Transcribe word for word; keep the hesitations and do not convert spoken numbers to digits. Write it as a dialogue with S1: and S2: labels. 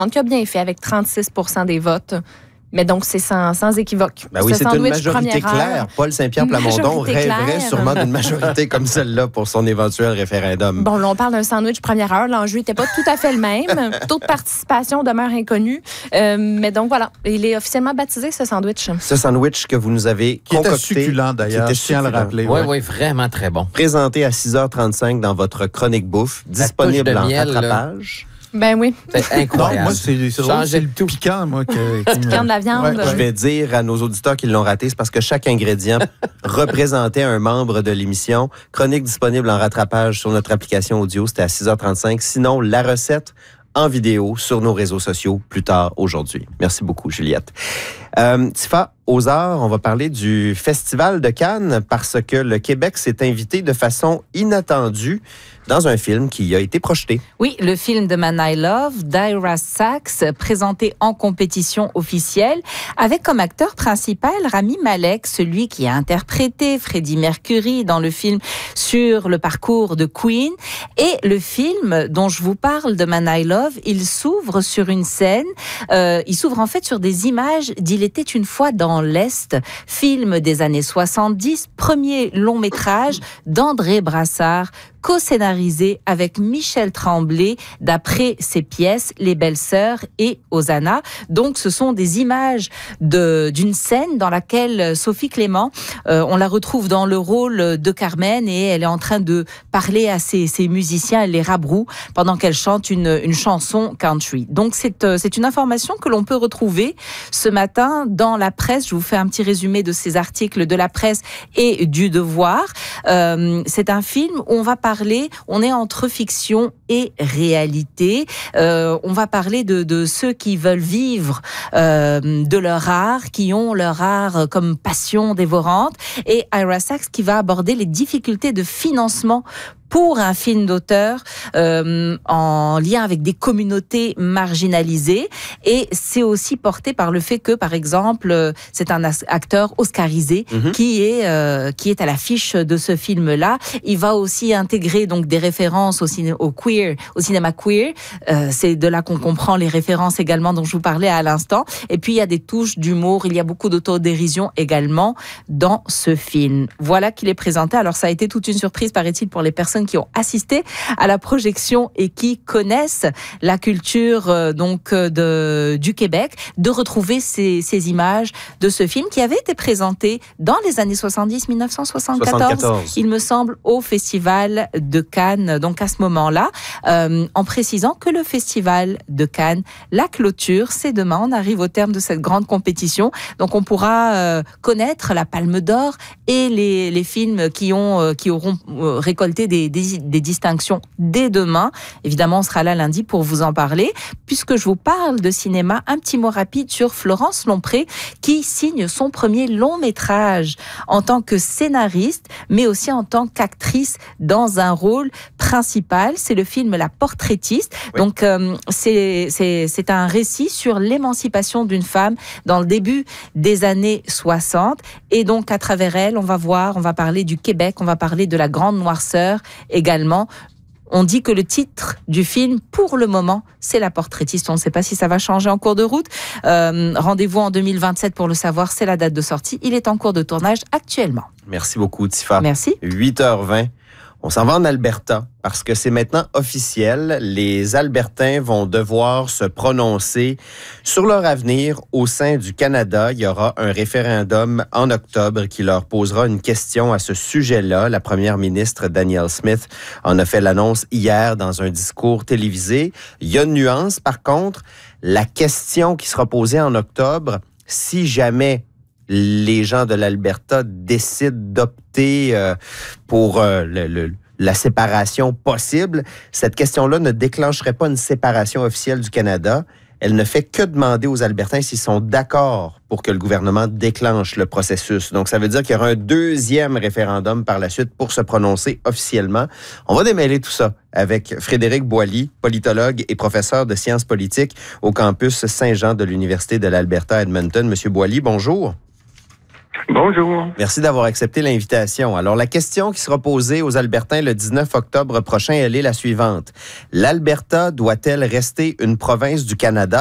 S1: qui a bien fait avec trente-six pour cent des votes. Mais donc, c'est sans, sans équivoque.
S2: Ben oui, c'est une majorité claire. Paul Saint-Pierre Plamondon rêverait sûrement d'une majorité comme celle-là pour son éventuel référendum.
S1: Bon, là, on parle d'un sandwich première heure. L'enjeu n'était pas tout à fait le même. Taux de participation demeure inconnu. Euh, mais donc, voilà. Il est officiellement baptisé, ce sandwich.
S2: Ce sandwich que vous nous avez
S3: qui
S2: concocté.
S3: Qui était succulent, d'ailleurs. Je tiens à le rappeler.
S4: Oui, oui, ouais, vraiment très bon.
S2: Présenté à six heures trente-cinq dans votre chronique bouffe. Disponible en miel, rattrapage.
S1: Là. Ben oui.
S4: C'est incroyable.
S3: Non, moi, c'est, c'est,
S4: Changer
S3: le tout piquant, moi. Que,
S1: c'est piquant de la viande.
S2: Ouais, je vais dire à nos auditeurs qui l'ont raté, c'est parce que chaque ingrédient représentait un membre de l'émission. Chronique disponible en rattrapage sur notre application audio. C'était à six heures trente-cinq. Sinon, la recette en vidéo sur nos réseaux sociaux plus tard aujourd'hui. Merci beaucoup, Juliette. Euh, Tifa, aux arts, on va parler du Festival de Cannes parce que le Québec s'est invité de façon inattendue dans un film qui a été projeté.
S5: Oui, le film de Man I Love, d'Ira Sachs, présenté en compétition officielle, avec comme acteur principal Rami Malek, celui qui a interprété Freddie Mercury dans le film sur le parcours de Queen. Et le film dont je vous parle de Man I Love, il s'ouvre sur une scène, euh, il s'ouvre en fait sur des images d'Il était une fois dans l'Est, film des années soixante-dix, premier long métrage d'André Brassard, co-scénarisé avec Michel Tremblay d'après ses pièces Les Belles Sœurs et Hosanna. Donc ce sont des images de, d'une scène dans laquelle Sophie Clément, euh, on la retrouve dans le rôle de Carmen et elle est en train de parler à ses, ses musiciens, elle les rabroue pendant qu'elle chante une, une chanson country. Donc c'est, euh, c'est une information que l'on peut retrouver ce matin dans la presse. Je vous fais un petit résumé de ces articles de la presse et du Devoir. Euh, c'est un film où on va parler Parler, on est entre fiction et réalité. Euh, on va parler de, de ceux qui veulent vivre euh, de leur art, qui ont leur art comme passion dévorante. Et Ira Sachs qui va aborder les difficultés de financement pour un film d'auteur euh, en lien avec des communautés marginalisées. Et c'est aussi porté par le fait que, par exemple, c'est un acteur oscarisé mm-hmm. qui est euh, qui est à l'affiche de ce film-là. Il va aussi intégrer donc des références au, ciné- au queer, au cinéma queer. Euh, c'est de là qu'on comprend les références également dont je vous parlais à l'instant. Et puis il y a des touches d'humour. Il y a beaucoup d'autodérision également dans ce film. Voilà qu'il est présenté. Alors ça a été toute une surprise, paraît-il, pour les personnes qui ont assisté à la projection et qui connaissent la culture euh, donc de du Québec, de retrouver ces, ces images de ce film qui avait été présenté dans les années soixante-dix, dix-neuf cent soixante-quatorze, soixante-quatorze. Il me semble, au Festival de Cannes, donc à ce moment-là, euh, en précisant que le Festival de Cannes, la clôture, c'est demain, on arrive au terme de cette grande compétition, donc on pourra euh, connaître la Palme d'Or et les, les films qui, ont, euh, qui auront euh, récolté des, des, des distinctions dès demain. Évidemment, on sera là lundi pour vous en parler. Puisque je vous parle de cinéma, un petit mot rapide sur Florence Lompré qui signe son premier long métrage en tant que scénariste, mais aussi en tant qu'actrice dans un rôle principal. C'est le film La Portraitiste. Oui. Donc, euh, c'est, c'est, c'est un récit sur l'émancipation d'une femme dans le début des années soixante. Et donc, à travers elle, on va voir, on va parler du Québec, on va parler de la grande noirceur également. On dit que le titre du film, pour le moment, c'est La Portraitiste. On ne sait pas si ça va changer en cours de route. Euh, rendez-vous en deux mille vingt-sept pour le savoir. C'est la date de sortie. Il est en cours de tournage actuellement.
S2: Merci beaucoup, Tifa.
S5: Merci.
S2: huit heures vingt. On s'en va en Alberta parce que c'est maintenant officiel. Les Albertains vont devoir se prononcer sur leur avenir au sein du Canada. Il y aura un référendum en octobre qui leur posera une question à ce sujet-là. La première ministre Danielle Smith en a fait l'annonce hier dans un discours télévisé. Il y a une nuance, par contre. La question qui sera posée en octobre, si jamais les gens de l'Alberta décident d'opter euh, pour euh, le, le, la séparation possible, cette question-là ne déclencherait pas une séparation officielle du Canada. Elle ne fait que demander aux Albertains s'ils sont d'accord pour que le gouvernement déclenche le processus. Donc, ça veut dire qu'il y aura un deuxième référendum par la suite pour se prononcer officiellement. On va démêler tout ça avec Frédéric Boily, politologue et professeur de sciences politiques au campus Saint-Jean de l'Université de l'Alberta à Edmonton. Monsieur Boily, bonjour.
S6: Bonjour.
S2: Merci d'avoir accepté l'invitation. Alors, la question qui sera posée aux Albertains le dix-neuf octobre prochain, elle est la suivante. L'Alberta doit-elle rester une province du Canada?